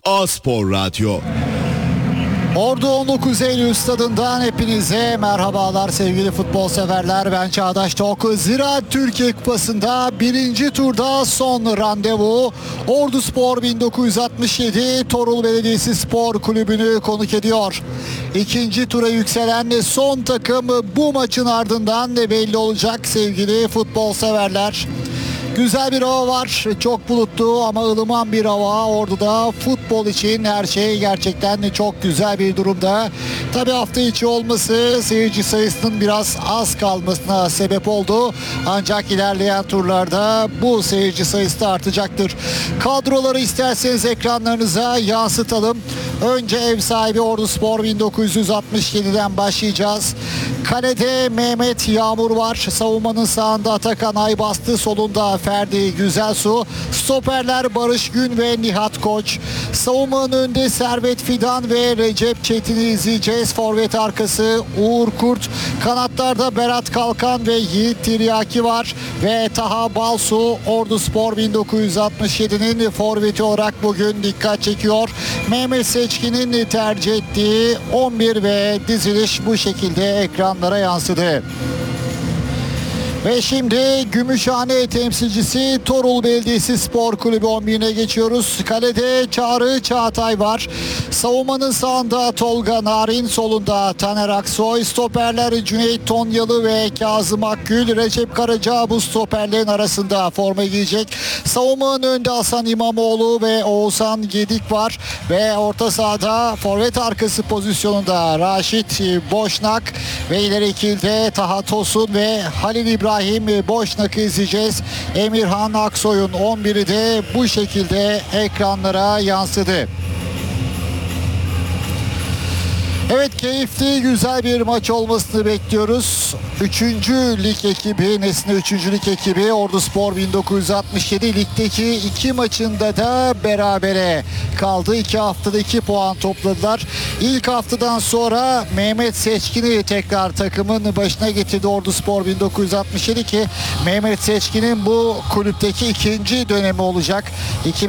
A-Spor Radyo. Ordu 19 Eylül stadından hepinize merhabalar sevgili futbol severler. Ben Çağdaş Tok. Ziraat Türkiye Kupası'nda birinci turda son randevu. Orduspor 1967 Torul Belediyesi Spor Kulübü'nü konuk ediyor. İkinci tura yükselen son takım bu maçın ardından belli olacak sevgili futbol severler. Güzel bir hava var. Çok bulutlu ama ılıman bir hava. Ordu'da futbol için her şey gerçekten çok güzel bir durumda. Tabii hafta içi olması seyirci sayısının biraz az kalmasına sebep oldu. Ancak ilerleyen turlarda bu seyirci sayısı da artacaktır. Kadroları isterseniz ekranlarınıza yansıtalım. Önce ev sahibi Orduspor 1967'den başlayacağız. Kalede Mehmet Yağmur var. Savunmanın sağında Atakan Aybastı, solunda Ferdi Güzelsu. Stoperler Barış Gün ve Nihat Koç. Savunmanın önünde Servet Fidan ve Recep Çetin'i izleyeceğiz. Forvet arkası Uğur Kurt. Kanatlarda Berat Kalkan ve Yiğit Tiryaki var. Ve Taha Balsu Orduspor 1967'nin forveti olarak bugün dikkat çekiyor. Mehmet Seçkin'in tercih ettiği 11 ve diziliş bu şekilde ekranlara yansıdı. Ve şimdi Gümüşhane temsilcisi Torul Belediyesi Spor Kulübü 11'ine geçiyoruz. Kalede Çağrı Çağatay var. Savunmanın sağında Tolga Narin, solunda Taner Aksoy. Stoperler Cüneyt Tonyalı ve Kazım Akgül. Recep Karaca bu stoperlerin arasında forma giyecek. Savunmanın önünde Hasan İmamoğlu ve Oğuzhan Gedik var. Ve orta sahada forvet arkası pozisyonunda Raşit Boşnak ve ileri ikilide Taha Tosun ve Halil İbrahim Boşnak'ı izleyeceğiz. Emirhan Aksoy'un 11'i de bu şekilde ekranlara yansıdı. Evet, keyifli, güzel bir maç olmasını bekliyoruz. 3. lig ekibi, Nesne 3. lig ekibi Orduspor 1967 ligdeki 2 maçında da berabere kaldı. 2 haftada 2 puan topladılar. İlk haftadan sonra Mehmet Seçkin'i tekrar takımın başına getirdi Orduspor 1967 ki Mehmet Seçkin'in bu kulüpteki ikinci dönemi olacak.